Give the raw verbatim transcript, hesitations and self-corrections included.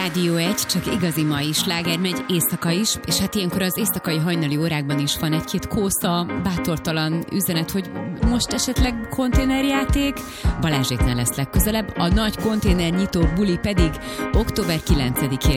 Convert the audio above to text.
Rádió egy, csak igazi mai sláger megy, éjszaka is, és hát ilyenkor az éjszakai hajnali órákban is van egy-két kósza, bátortalan üzenet, hogy most esetleg konténerjáték, Balázséknál lesz legközelebb, a nagy konténernyitó buli pedig október kilencedikén